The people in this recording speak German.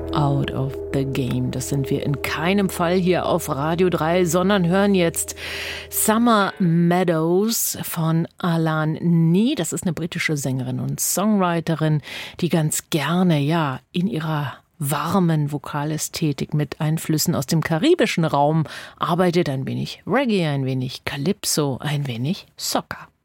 out of the game. Das sind wir in keinem Fall hier auf Radio 3, sondern hören jetzt Summer Meadows von Alan Nee. Das ist eine britische Sängerin und Songwriterin, die ganz gerne, in ihrer warmen Vokalästhetik mit Einflüssen aus dem karibischen Raum arbeitet. Ein wenig Reggae, ein wenig Calypso, ein wenig Soca.